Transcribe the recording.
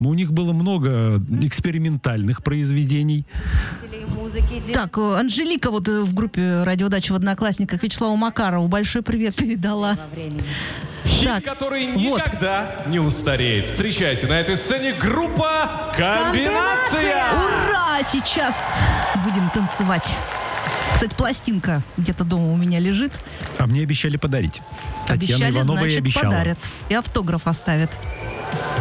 У них было много экспериментальных произведений. Так, Анжелика вот в группе «Радиодача» в Одноклассниках Вячеславу Макарову большой привет передала. Хит, Так, который вот. никогда не устареет. Встречайте, на этой сцене группа «Комбинация». Ура! Сейчас будем танцевать. Кстати, пластинка где-то дома у меня лежит. А мне обещали подарить. Татьяна Обещали, Иванова и значит, обещала. подарят. И автограф оставят.